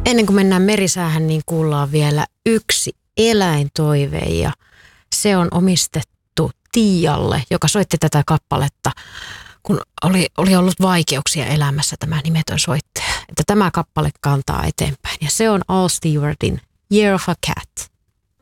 Ennen kuin mennään merisäähän, niin kuullaan vielä yksi eläintoive ja se on omistettu Tiialle, joka soitti tätä kappaletta, kun oli ollut vaikeuksia elämässä tämä nimetön soittaja. Että tämä kappale kantaa eteenpäin ja se on Al Stewardin Year of a Cat.